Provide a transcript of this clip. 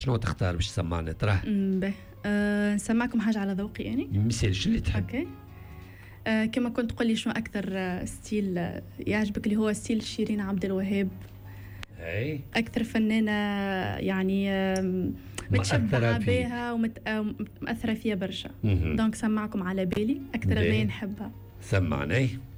شنو تختار باش تسمعنا تراه؟ به نسمعكم حاجة على ذوقي يعني. مثال شو اللي تحب؟ اوكي. كما كنت تقول لي شنو اكثر ستيل يعجبك، اللي هو ستيل شيرين عبد الوهاب. اي اكثر فنانة يعني متشبعة بها ومأثرة فيها برشا. دونك سمعكم على بالي اكثر ما نحبها. سمعني.